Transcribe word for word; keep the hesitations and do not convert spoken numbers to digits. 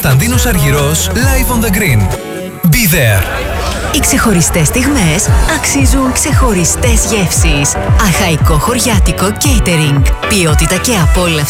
Κωνσταντίνος Αργυρός, Live on the Green. Be there. Οι ξεχωριστές στιγμές αξίζουν ξεχωριστές γεύσεις. Αχαϊκό χωριάτικο catering. Ποιότητα και απόλαυση